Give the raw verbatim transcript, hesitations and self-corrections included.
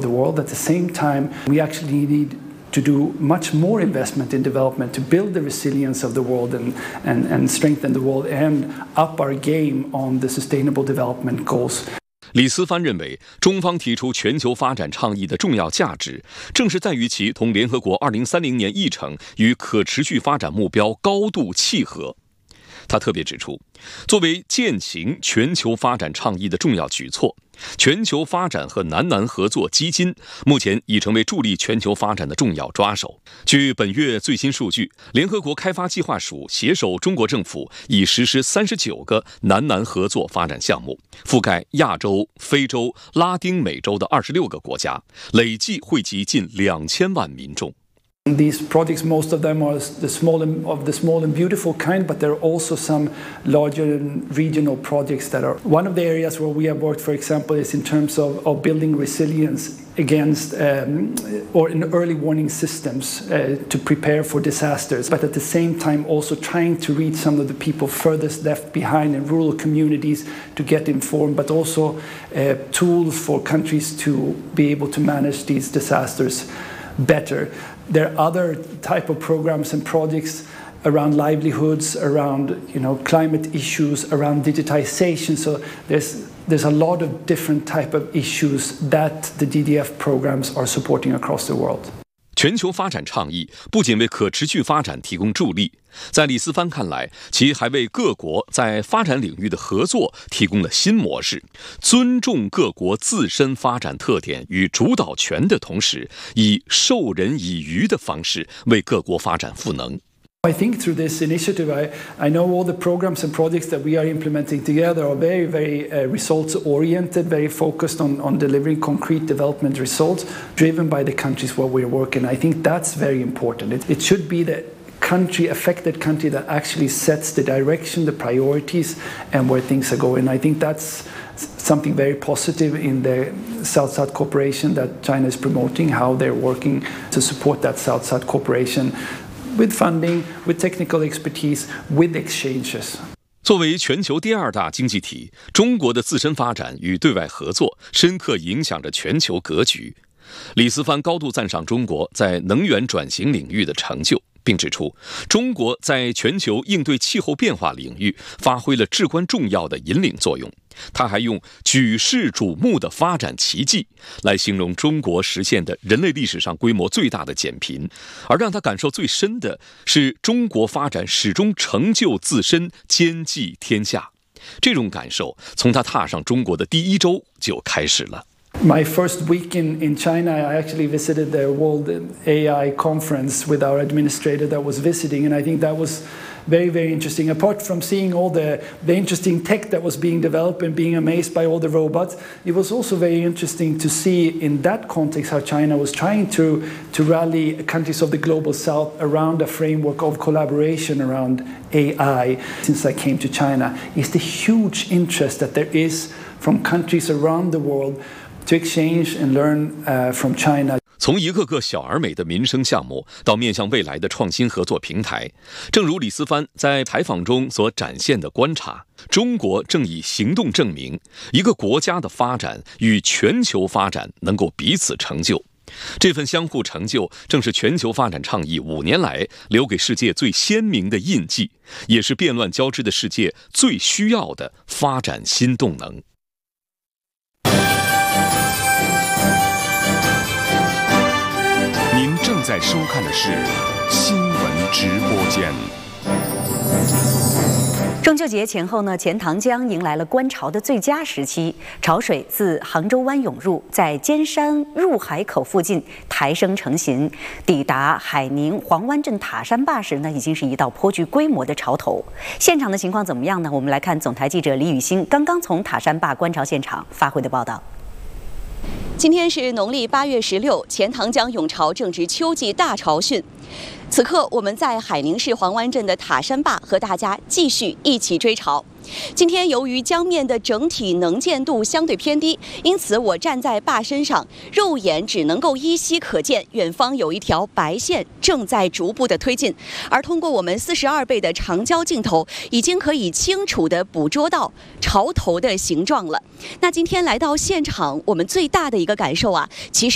the world. At the same time, we actually need to do much more investment in development to build the resilience of the world and, and, and strengthen the world and up our game on the sustainable development goals. 李斯帆认为，中方提出全球发展倡议的重要价值，正是在于其同联合国二零三零年议程与可持续发展目标高度契合。他特别指出，作为践行全球发展倡议的重要举措，全球发展和南南合作基金目前已成为助力全球发展的重要抓手。据本月最新数据，联合国开发计划署携手中国政府，已实施三十九个南南合作发展项目，覆盖亚洲、非洲、拉丁美洲的二十六个国家，累计惠及近两千万民众。 These projects, most of them are the small and, of the small and beautiful kind, but there are also some larger and regional projects that are. One of the areas where we have worked, for example, is in terms of, of building resilience against um, or in early warning systems uh, to prepare for disasters, but at the same time also trying to reach some of the people furthest left behind in rural communities to get informed, but also uh, tools for countries to be able to manage these disasters better. There are other type of programs and projects around livelihoods, around you know climate issues, around digitization. So there's there's a lot of different type of issues that the D D F programs are supporting across the world. 全球发展倡议不仅为可持续发展提供助力，在李斯帆看来，其还为各国在发展领域的合作提供了新模式，尊重各国自身发展特点与主导权的同时，以授人以渔的方式为各国发展赋能。 I think through this initiative, I, I know all the programs and projects that we are implementing together are very, very uh, results-oriented, very focused on, on delivering concrete development results, driven by the countries where we're working. I think that's very important. It, it should be the country, affected country, that actually sets the direction, the priorities, and where things are going. I think that's something very positive in the South-South cooperation that China is promoting, how they're working to support that South-South cooperation. With funding, with technical expertise, with exchanges. 作为全球第二大经济体，中国的自身发展与对外合作深刻影响着全球格局。李斯帆高度赞赏中国在能源转型领域的成就，并指出，中国在全球应对气候变化领域发挥了至关重要的引领作用。他还用举世瞩目的发展奇迹来形容中国实现的人类历史上规模最大的减贫，而让他感受最深的是中国发展始终成就自身，兼济天下。这种感受从他踏上中国的第一周就开始了。 My first week in, in China, I actually visited the World A I conference with our administrator that was visiting, and I think that was very, very interesting. Apart from seeing all the, the interesting tech that was being developed and being amazed by all the robots, it was also very interesting to see in that context how China was trying to, to rally countries of the global south around a framework of collaboration around A I. Since I came to China, is the huge interest that there is from countries around the world to exchange and learn uh, from China. 从一个个小而美的民生项目到面向未来的创新合作平台，正如李斯帆在采访中所展现的观察，中国正以行动证明，一个国家的发展与全球发展能够彼此成就。这份相互成就，正是全球发展倡议五年来留给世界最鲜明的印记，也是变乱交织的世界最需要的发展新动能。 您正在收看的是新闻直播间。 中秋节前后呢，钱塘江迎来了观潮的最佳时期，潮水自杭州湾涌入，在尖山入海口附近抬升成型，抵达海宁黄湾镇塔山坝时呢，已经是一道颇具规模的潮头。现场的情况怎么样呢？我们来看总台记者李雨欣刚刚从塔山坝观潮现场发回的报道。 今天是农历八月十六，钱塘江涌潮正值秋季大潮汛。此刻，我们在海宁市黄湾镇的塔山坝和大家继续一起追潮。今天由于江面的整体能见度相对偏低，因此我站在坝身上，肉眼只能够依稀可见远方有一条白线正在逐步的推进，而通过我们四十二倍的长焦镜头，已经可以清楚地捕捉到潮头的形状了。那今天来到现场，我们最大的一个感受啊，其实